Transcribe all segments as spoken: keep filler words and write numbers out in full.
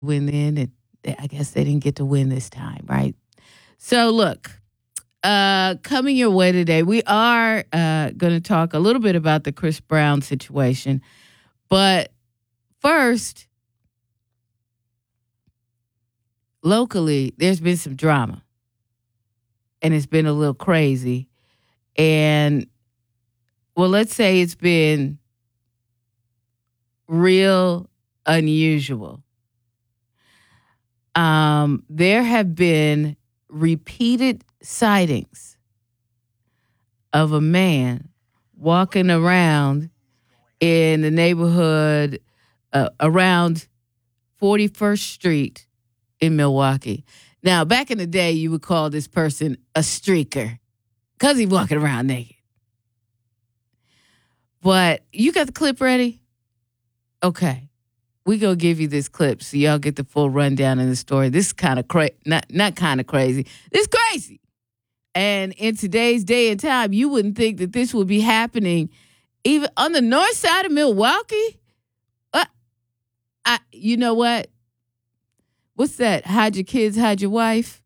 win in, and I guess they didn't get to win this time, right? So look, uh, coming your way today, we are uh, going to talk a little bit about the Chris Brown situation. But first, locally, there's been some drama. And it's been a little crazy. And, well, let's say it's been real unusual. Um, there have been repeated sightings of a man walking around in the neighborhood uh, around forty-first Street in Milwaukee. Now, back in the day, you would call this person a streaker because he's walking around naked. But you got the clip ready? Okay. We gonna give you this clip so y'all get the full rundown in the story. This is kind of crazy, not not kind of crazy. This is crazy. And in today's day and time, you wouldn't think that this would be happening even on the north side of Milwaukee. Uh, I, you know what? What's that? Hide your kids, hide your wife.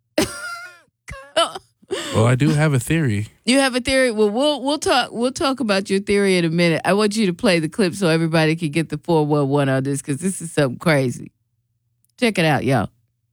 Well, I do have a theory. You have a theory? Well, we'll we'll talk we'll talk about your theory in a minute. I want you to play the clip so everybody can get the four one one on this because this is something crazy. Check it out, y'all.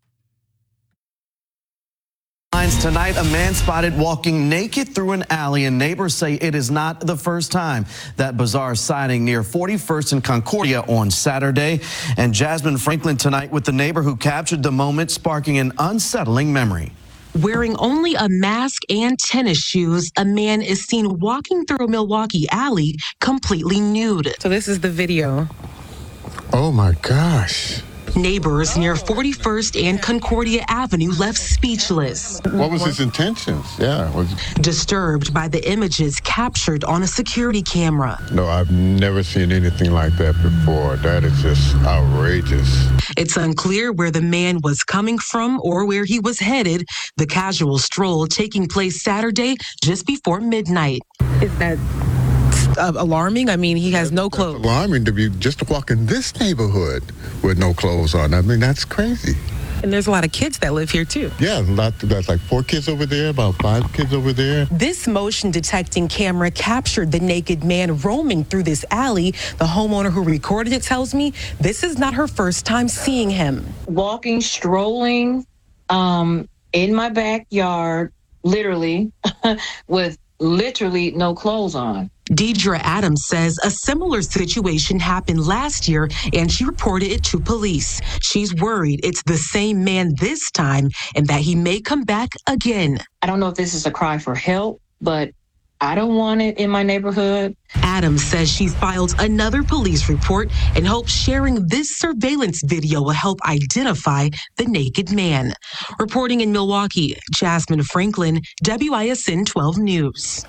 Tonight, a man spotted walking naked through an alley, and neighbors say it is not the first time. That bizarre sighting near forty-first and Concordia on Saturday. And Jasmine Franklin tonight with the neighbor who captured the moment, sparking an unsettling memory. Wearing only a mask and tennis shoes, a man is seen walking through a Milwaukee alley completely nude. So this is the video. Oh my gosh. Neighbors near forty-first and Concordia Avenue left speechless. What was his intentions? Yeah. Was... Disturbed by the images captured on a security camera. No, I've never seen anything like that before. That is just outrageous. It's unclear where the man was coming from or where he was headed. The casual stroll taking place Saturday just before midnight. Is that Uh, alarming? I mean, he has no clothes. That's alarming to be just to walk in this neighborhood with no clothes on. I mean, that's crazy. And there's a lot of kids that live here, too. Yeah, a lot, that's like four kids over there, about five kids over there. This motion detecting camera captured the naked man roaming through this alley. The homeowner who recorded it tells me this is not her first time seeing him. Walking, strolling um, in my backyard, literally, with literally no clothes on. Deidre Adams says a similar situation happened last year and she reported it to police. She's worried it's the same man this time and that he may come back again. I don't know if this is a cry for help, but I don't want it in my neighborhood. Adams says she filed another police report and hopes sharing this surveillance video will help identify the naked man. Reporting in Milwaukee, Jasmine Franklin, W I S N twelve News.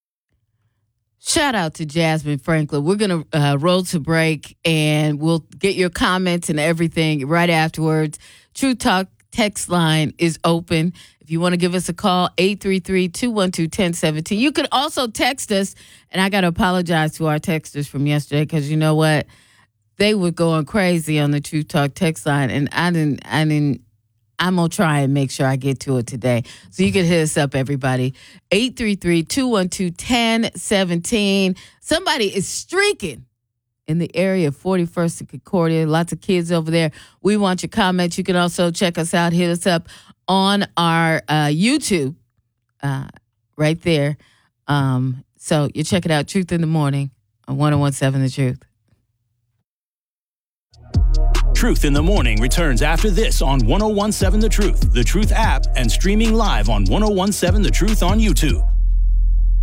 Shout out to Jasmine Franklin. We're going to uh, roll to break, and we'll get your comments and everything right afterwards. True Talk text line is open. If you want to give us a call, eight three three, two one two, one zero one seven. You can also text us, and I got to apologize to our texters from yesterday because you know what? They were going crazy on the True Talk text line, and I didn't, I didn't, I'm going to try and make sure I get to it today. So you can hit us up, everybody. eight three three, two one two, one zero one seven. Somebody is streaking in the area of forty-first and Concordia. Lots of kids over there. We want your comments. You can also check us out. Hit us up on our uh, YouTube uh, right there. Um, so you check it out, Truth in the Morning on one oh one seven The Truth. Truth in the Morning returns after this on one oh one seven The Truth, The Truth app, and streaming live on one oh one seven The Truth on YouTube.